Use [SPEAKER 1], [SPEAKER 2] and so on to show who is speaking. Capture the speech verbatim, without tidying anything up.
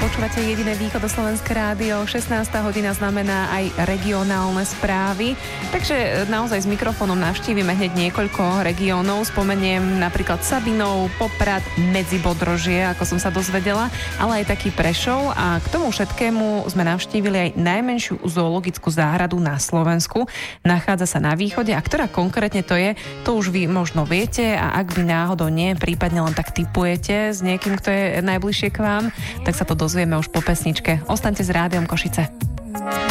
[SPEAKER 1] Počúvate jediné východoslovenské rádio. šestnásta hodina znamená aj regionálne správy. Takže naozaj s mikrofónom navštívime hneď niekoľko regiónov. Spomeniem napríklad Sabinov, Poprad, Medzibodrožie, ako som sa dozvedela, ale aj taký Prešov. A k tomu všetkému sme navštívili aj najmenšiu zoologickú záhradu na Slovensku. Nachádza sa na východe. A ktorá konkrétne to je, to už vy možno viete. A ak vy náhodou nie, prípadne len tak tipujete s niekým, kto je najbližšie k vám, tak sa to dozvieme už po pesničke. Ostaňte s Rádiom Košice.